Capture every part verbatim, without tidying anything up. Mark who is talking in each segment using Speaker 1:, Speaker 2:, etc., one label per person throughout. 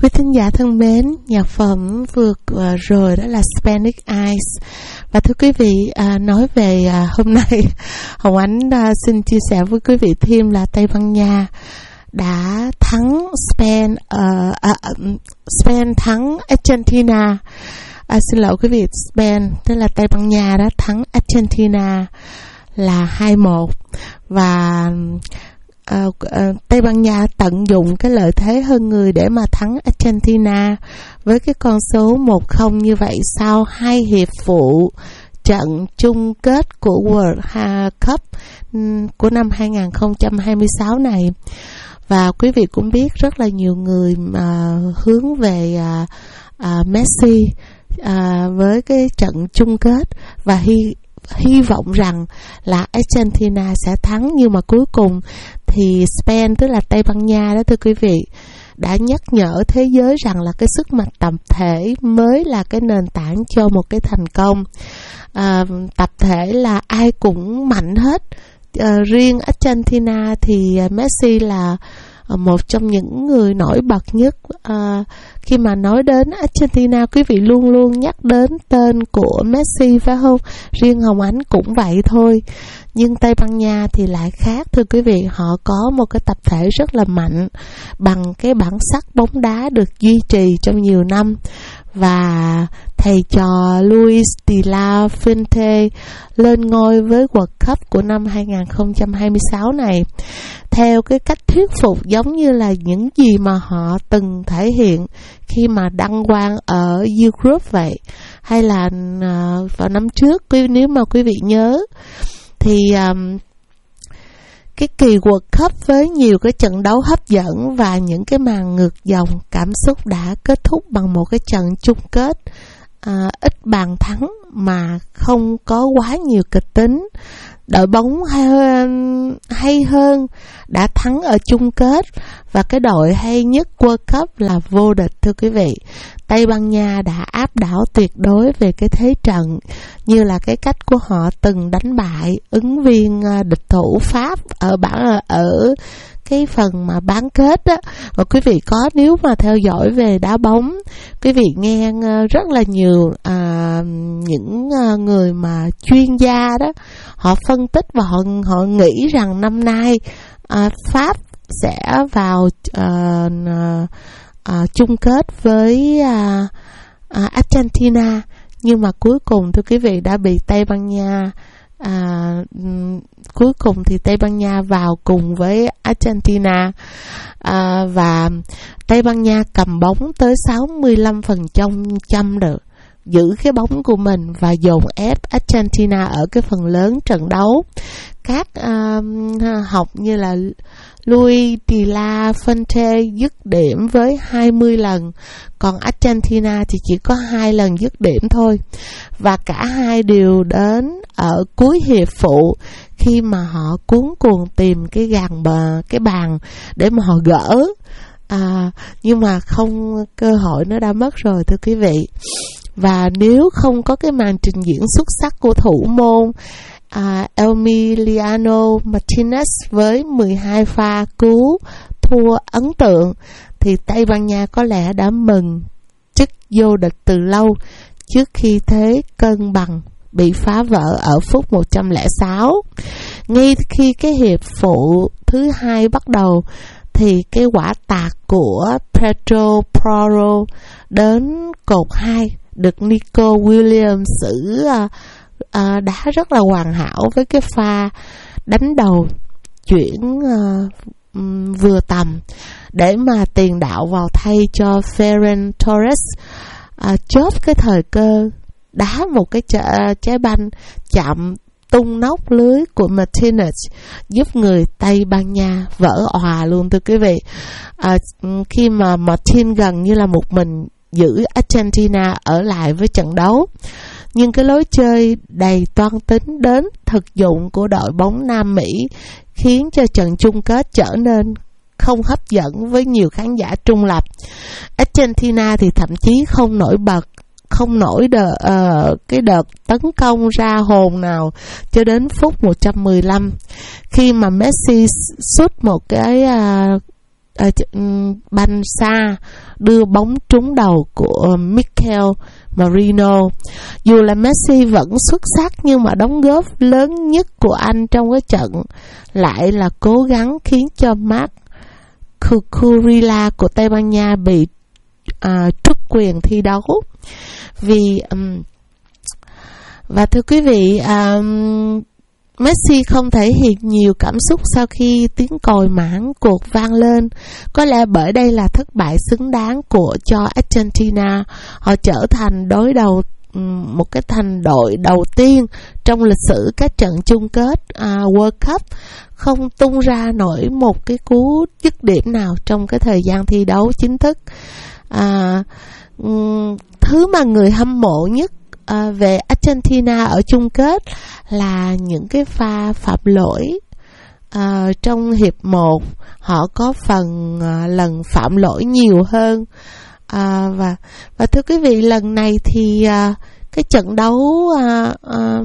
Speaker 1: Quý thính giả thân mến, nhạc phẩm vừa rồi đó là Spanish Eyes. Và thưa quý vị, à, nói về à, hôm nay Hồng Ánh à, xin chia sẻ với quý vị thêm là Tây Ban Nha đã thắng Spain, uh, uh, Spain thắng Argentina. À, xin lỗi quý vị, Spain tức là Tây Ban Nha đã thắng Argentina là hai một. Và uh, uh, Tây Ban Nha tận dụng cái lợi thế hơn người để mà thắng Argentina với cái con số một không như vậy sau hai hiệp phụ trận chung kết của World Cup của năm hai không hai sáu này. Và quý vị cũng biết rất là nhiều người mà hướng về à, à, Messi à, với cái trận chung kết và hy hy vọng rằng là Argentina sẽ thắng, nhưng mà cuối cùng thì Spain tức là Tây Ban Nha đó thưa quý vị đã nhắc nhở thế giới rằng là cái sức mạnh tập thể mới là cái nền tảng cho một cái thành công. À, tập thể là ai cũng mạnh hết. À, riêng Argentina thì Messi là một trong những người nổi bật nhất. À, khi mà nói đến Argentina, quý vị luôn luôn nhắc đến tên của Messi phải không? Riêng Hồng Ánh cũng vậy thôi. Nhưng Tây Ban Nha thì lại khác thưa quý vị, họ có một cái tập thể rất là mạnh bằng cái bản sắc bóng đá được duy trì trong nhiều năm. Và thầy trò Luis de la Fuente lên ngôi với World Cup của năm hai không hai sáu này theo cái cách thuyết phục giống như là những gì mà họ từng thể hiện khi mà đăng quang ở Europe vậy. Hay là uh, vào năm trước, nếu mà quý vị nhớ thì um, cái kỳ World Cup với nhiều cái trận đấu hấp dẫn và những cái màn ngược dòng cảm xúc đã kết thúc bằng một cái trận chung kết à, ít bàn thắng mà không có quá nhiều kịch tính. Đội bóng hay, hay hơn đã thắng ở chung kết và cái đội hay nhất World Cup là vô địch thưa quý vị. Tây Ban Nha đã áp đảo tuyệt đối về cái thế trận, như là cái cách của họ từng đánh bại ứng viên địch thủ Pháp ở bảng ở cái phần mà bán kết á. Và quý vị có nếu mà theo dõi về đá bóng, quý vị nghe rất là nhiều à, những người mà chuyên gia đó họ phân tích và họ họ nghĩ rằng năm nay à, Pháp sẽ vào à, à, chung kết với à, à, Argentina, nhưng mà cuối cùng thưa quý vị đã bị Tây Ban Nha à, cuối cùng thì Tây Ban Nha vào cùng với Argentina à, và Tây Ban Nha cầm bóng tới sáu mươi lăm phần trăm được, giữ cái bóng của mình và dồn ép Argentina ở cái phần lớn trận đấu. Các uh, học như là Luis de la Fuente dứt điểm với hai mươi lần, còn Argentina thì chỉ có hai lần dứt điểm thôi. Và cả hai đều đến ở cuối hiệp phụ khi mà họ cuống cuồng tìm cái gàn bờ, cái bàn để mà họ gỡ. À, nhưng mà không, cơ hội nó đã mất rồi thưa quý vị. Và nếu không có cái màn trình diễn xuất sắc của thủ môn à, Emiliano Martinez với mười hai pha cứu thua ấn tượng thì Tây Ban Nha có lẽ đã mừng chức vô địch từ lâu, trước khi thế cân bằng bị phá vỡ ở phút một trăm lẻ sáu. Ngay khi cái hiệp phụ thứ hai bắt đầu thì cái quả tạt của Pedro Porro đến cột hai được Nico Williams xử uh, uh, đá rất là hoàn hảo với cái pha đánh đầu chuyển uh, um, vừa tầm để mà tiền đạo vào thay cho Ferran Torres uh, chốt cái thời cơ đá một cái ch- trái banh chạm tung nóc lưới của Martinez, giúp người Tây Ban Nha vỡ òa luôn thưa quý vị. À, khi mà Martin gần như là một mình giữ Argentina ở lại với trận đấu. Nhưng cái lối chơi đầy toan tính đến thực dụng của đội bóng Nam Mỹ khiến cho trận chung kết trở nên không hấp dẫn với nhiều khán giả trung lập. Argentina thì thậm chí không nổi bật, không nổi đợt, uh, cái đợt tấn công ra hồn nào cho đến phút một trăm mười lăm khi mà Messi sút một cái uh, uh, banh xa đưa bóng trúng đầu của Mikel Merino. Dù là Messi vẫn xuất sắc nhưng mà đóng góp lớn nhất của anh trong cái trận lại là cố gắng khiến cho Marc Cucurella của Tây Ban Nha bị uh, truất quyền thi đấu. Vì um, và thưa quý vị, um, Messi không thể hiện nhiều cảm xúc sau khi tiếng còi mãn cuộc vang lên. Có lẽ bởi đây là thất bại xứng đáng của cho Argentina. Họ trở thành đối đầu một cái thành đội đầu tiên trong lịch sử các trận chung kết uh, World Cup không tung ra nổi một cái cú dứt điểm nào trong cái thời gian thi đấu chính thức. Uh, um, thứ mà người hâm mộ nhất À, về Argentina ở chung kết là những cái pha phạm lỗi. À, trong hiệp một họ có phần à, lần phạm lỗi nhiều hơn. À, và và thưa quý vị, lần này thì à, cái trận đấu à, à,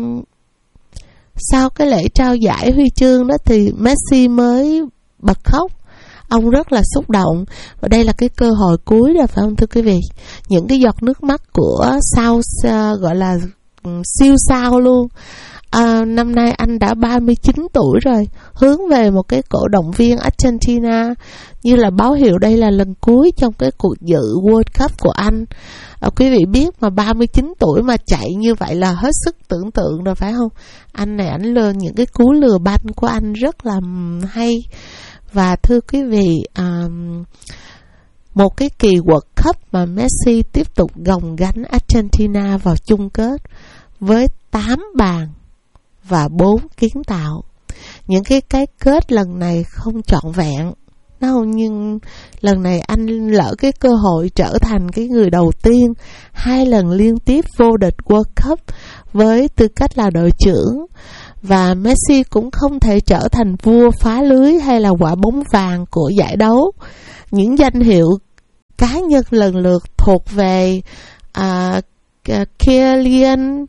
Speaker 1: sau cái lễ trao giải huy chương đó thì Messi mới bật khóc. Ông rất là xúc động và đây là cái cơ hội cuối rồi, phải không thưa quý vị? Những cái giọt nước mắt của sao uh, gọi là um, siêu sao luôn. Uh, năm nay anh đã ba mươi chín tuổi rồi, hướng về một cái cổ động viên Argentina như là báo hiệu đây là lần cuối trong cái cuộc dự World Cup của anh. Uh, quý vị biết mà ba mươi chín tuổi mà chạy như vậy là hết sức tưởng tượng rồi, phải không? Anh này anh lừa những cái cú lừa banh của anh rất là hay. Và thưa quý vị, um, một cái kỳ World Cup mà Messi tiếp tục gồng gánh Argentina vào chung kết với tám bàn và bốn kiến tạo. Những cái cái kết lần này không trọn vẹn, đâu, nhưng lần này anh lỡ cái cơ hội trở thành cái người đầu tiên hai lần liên tiếp vô địch World Cup với tư cách là đội trưởng. Và Messi cũng không thể trở thành vua phá lưới hay là quả bóng vàng của giải đấu. Những danh hiệu cá nhân lần lượt thuộc về uh, Kylian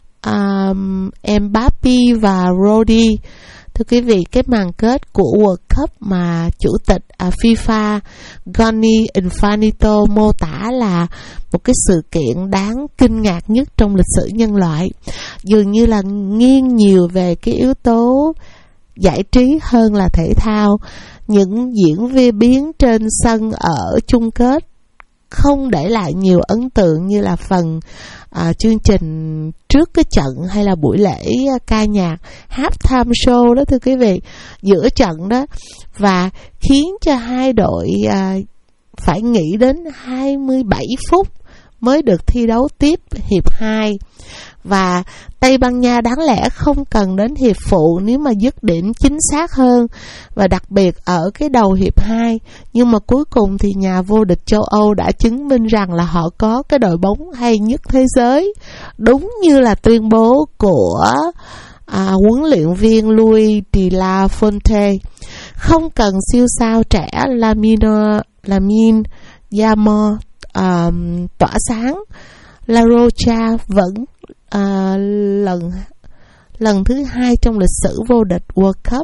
Speaker 1: um, Mbappe và Rodri. Thưa quý vị, cái màn kết của World Cup mà chủ tịch uh, FIFA Gianni Infantino mô tả là một cái sự kiện đáng kinh ngạc nhất trong lịch sử nhân loại, dường như là nghiêng nhiều về cái yếu tố giải trí hơn là thể thao. Những diễn viên biến trên sân ở chung kết không để lại nhiều ấn tượng như là phần uh, chương trình trước cái trận hay là buổi lễ uh, ca nhạc halftime show đó thưa quý vị, giữa trận đó, và khiến cho hai đội uh, phải nghĩ đến hai mươi bảy phút mới được thi đấu tiếp hiệp hai. Và Tây Ban Nha đáng lẽ không cần đến hiệp phụ nếu mà dứt điểm chính xác hơn, và đặc biệt ở cái đầu hiệp hai. Nhưng mà cuối cùng thì nhà vô địch châu Âu đã chứng minh rằng là họ có cái đội bóng hay nhất thế giới, đúng như là tuyên bố của à, huấn luyện viên Luis de la Fuente. Không cần siêu sao trẻ Lamine Lamine Yamal à, tỏa sáng, La Rocha vẫn à, lần lần thứ hai trong lịch sử vô địch World Cup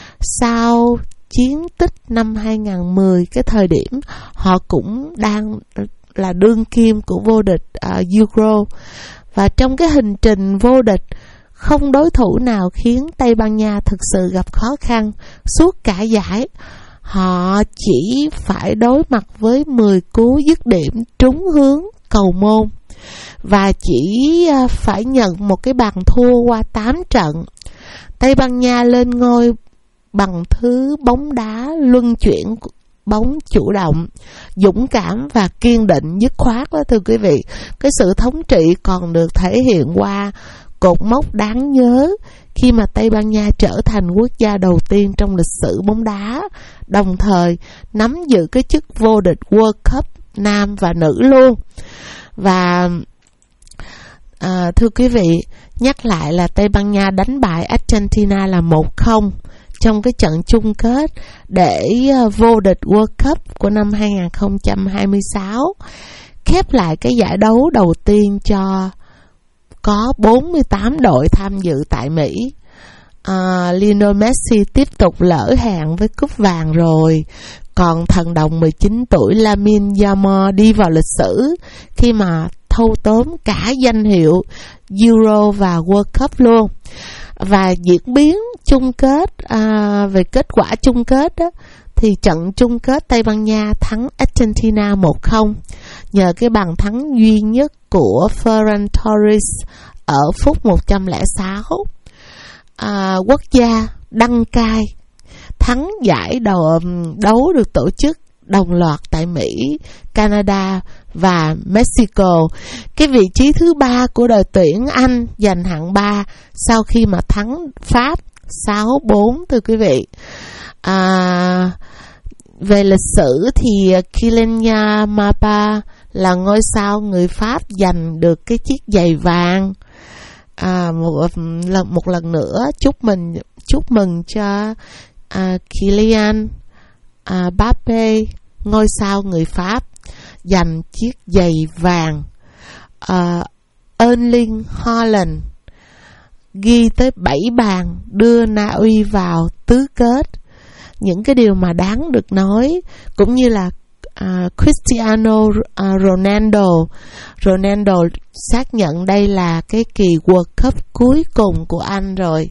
Speaker 1: sau chiến tích năm hai không một không. Cái thời điểm họ cũng đang là đương kim của vô địch uh, Euro. Và trong cái hành trình vô địch, không đối thủ nào khiến Tây Ban Nha thực sự gặp khó khăn. Suốt cả giải, họ chỉ phải đối mặt với mười cú dứt điểm trúng hướng cầu môn và chỉ phải nhận một cái bàn thua qua tám trận. Tây Ban Nha lên ngôi bằng thứ bóng đá luân chuyển bóng chủ động, dũng cảm và kiên định dứt khoát đó thưa quý vị. Cái sự thống trị còn được thể hiện qua cột mốc đáng nhớ khi mà Tây Ban Nha trở thành quốc gia đầu tiên trong lịch sử bóng đá đồng thời nắm giữ cái chức vô địch World Cup nam và nữ luôn. Và à, thưa quý vị, nhắc lại là Tây Ban Nha đánh bại Argentina là một không trong cái trận chung kết để vô địch World Cup của năm hai không hai sáu, khép lại cái giải đấu đầu tiên cho có bốn mươi tám đội tham dự tại Mỹ. À, Lionel Messi tiếp tục lỡ hẹn với cúp vàng rồi. Còn thần đồng mười chín tuổi Lamine Yamal đi vào lịch sử khi mà thâu tóm cả danh hiệu Euro và World Cup luôn. Và diễn biến chung kết, à, về kết quả chung kết đó, thì trận chung kết Tây Ban Nha thắng Argentina một không nhờ cái bàn thắng duy nhất của Ferran Torres ở phút một trăm lẻ sáu. À, quốc gia đăng cai thắng giải đầu, đấu được tổ chức đồng loạt tại Mỹ, Canada và Mexico. Cái vị trí thứ ba của đội tuyển Anh giành hạng ba sau khi mà thắng Pháp sáu bốn, thưa quý vị. À, về lịch sử thì Kylian Mbappé là ngôi sao người Pháp giành được cái chiếc giày vàng. À, một, một lần nữa chúc mình chúc mừng cho à, Kylian à, Mbappé, ngôi sao người Pháp, giành chiếc giày vàng. à, Erling Haaland ghi tới bảy bàn đưa Na Uy vào tứ kết. Những cái điều mà đáng được nói, cũng như là uh, Cristiano uh, Ronaldo Ronaldo xác nhận đây là cái kỳ World Cup cuối cùng của anh rồi.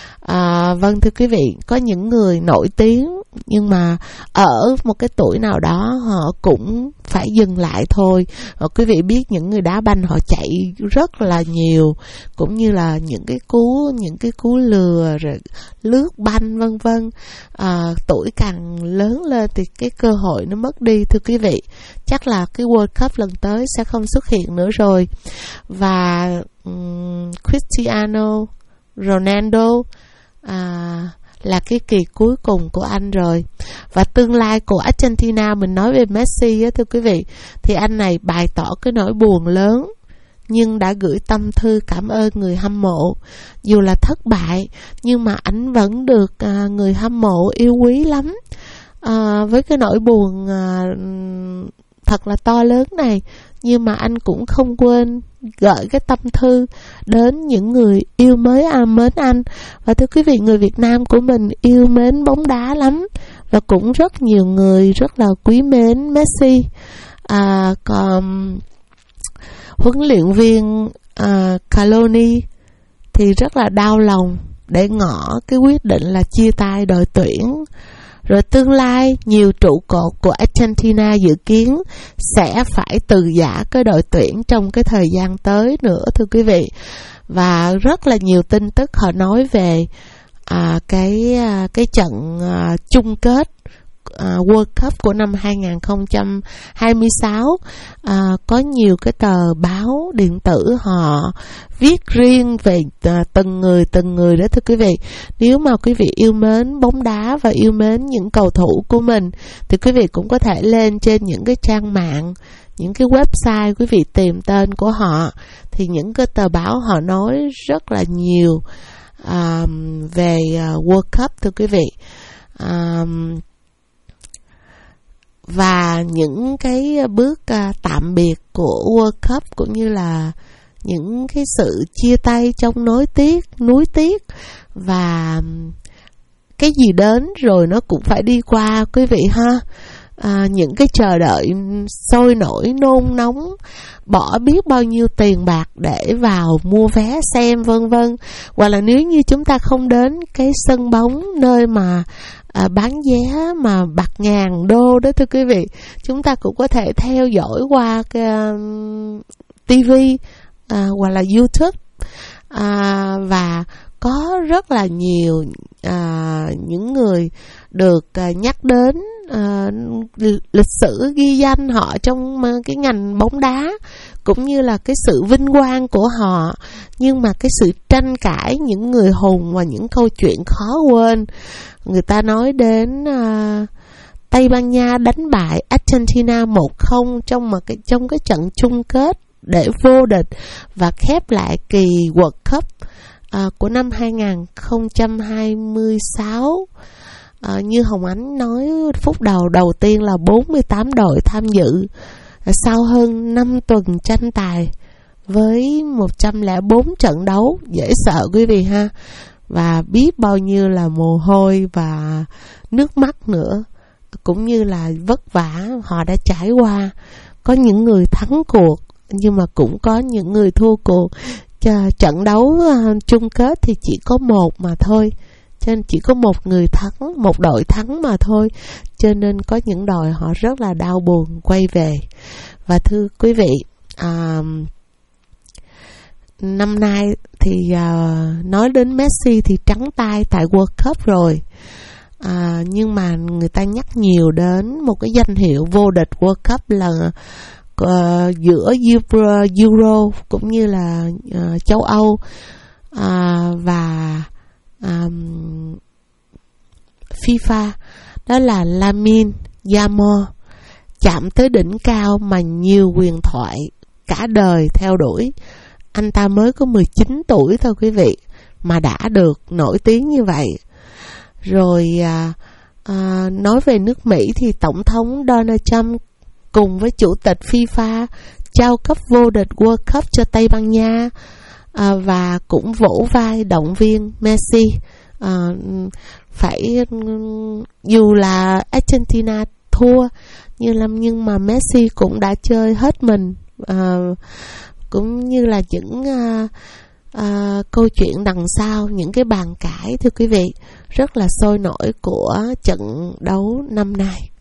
Speaker 1: À, vâng thưa quý vị, có những người nổi tiếng nhưng mà ở một cái tuổi nào đó họ cũng phải dừng lại thôi. Và quý vị biết những người đá banh họ chạy rất là nhiều, cũng như là những cái cú những cái cú lừa rồi lướt banh vân vân. À, tuổi càng lớn lên thì cái cơ hội nó mất đi, thưa quý vị. Chắc là cái World Cup lần tới sẽ không xuất hiện nữa rồi. Và um, Cristiano Ronaldo À, là cái kỳ cuối cùng của anh rồi. Và tương lai của Argentina, mình nói về Messi á, thưa quý vị, thì anh này bày tỏ cái nỗi buồn lớn nhưng đã gửi tâm thư cảm ơn người hâm mộ. Dù là thất bại nhưng mà anh vẫn được à, người hâm mộ yêu quý lắm. À, với cái nỗi buồn à, thật là to lớn này, nhưng mà anh cũng không quên gửi cái tâm thư đến những người yêu mới à, mến anh. Và thưa quý vị, người Việt Nam của mình yêu mến bóng đá lắm, và cũng rất nhiều người rất là quý mến Messi. À, còn huấn luyện viên à, Scaloni thì rất là đau lòng để ngỏ cái quyết định là chia tay đội tuyển. Rồi tương lai nhiều trụ cột của Argentina dự kiến sẽ phải từ giã cái đội tuyển trong cái thời gian tới nữa, thưa quý vị. Và rất là nhiều tin tức họ nói về à, cái à, cái trận à, chung kết à, World Cup của năm hai không hai sáu. À, có nhiều cái tờ báo điện tử họ viết riêng về à, từng người từng người đó, thưa quý vị. Nếu mà quý vị yêu mến bóng đá và yêu mến những cầu thủ của mình thì quý vị cũng có thể lên trên những cái trang mạng, những cái website, quý vị tìm tên của họ, thì những cái tờ báo họ nói rất là nhiều à, về à, World Cup, thưa quý vị. À, và những cái bước à, tạm biệt của World Cup, cũng như là những cái sự chia tay trong nối tiếc, nuối tiếc. Và cái gì đến rồi nó cũng phải đi qua, quý vị ha. À, những cái chờ đợi sôi nổi nôn nóng, bỏ biết bao nhiêu tiền bạc để vào mua vé xem vân vân. Hoặc là nếu như chúng ta không đến cái sân bóng nơi mà à, bán vé mà bạc ngàn đô đó, thưa quý vị, chúng ta cũng có thể theo dõi qua cái uh, ti vi à, hoặc là YouTube. À, và có rất là nhiều à, những người được à, nhắc đến à, lịch sử ghi danh họ trong cái ngành bóng đá, cũng như là cái sự vinh quang của họ, nhưng mà cái sự tranh cãi, những người hùng và những câu chuyện khó quên. Người ta nói đến à, Tây Ban Nha đánh bại Argentina một không trong một cái trong cái trận chung kết để vô địch và khép lại kỳ World Cup à, của năm hai không hai sáu. À, như Hồng Ánh nói phút đầu đầu tiên là bốn mươi tám đội tham dự sau hơn năm tuần tranh tài với một trăm lẻ bốn trận đấu, dễ sợ quý vị ha. Và biết bao nhiêu là mồ hôi và nước mắt nữa cũng như là vất vả họ đã trải qua. Có những người thắng cuộc nhưng mà cũng có những người thua cuộc. Trận đấu uh, chung kết thì chỉ có một mà thôi, cho nên chỉ có một người thắng, một đội thắng mà thôi, cho nên có những đội họ rất là đau buồn quay về. Và thưa quý vị, uh, năm nay thì uh, nói đến Messi thì trắng tay tại World Cup rồi, uh, nhưng mà người ta nhắc nhiều đến một cái danh hiệu vô địch World Cup là uh, giữa Euro, Euro cũng như là uh, châu Âu uh, và um, FIFA, đó là Lamine Yamal, chạm tới đỉnh cao mà nhiều huyền thoại cả đời theo đuổi. Anh ta mới có mười chín tuổi thôi quý vị mà đã được nổi tiếng như vậy. Rồi à, à, nói về nước Mỹ thì Tổng thống Donald Trump cùng với Chủ tịch FIFA trao cấp vô địch World Cup cho Tây Ban Nha, à, và cũng vỗ vai động viên Messi. À, phải dù là Argentina thua như là nhưng mà Messi cũng đã chơi hết mình, à, cũng như là những uh, uh, câu chuyện đằng sau những cái bàn cãi, thưa quý vị, rất là sôi nổi của trận đấu năm nay.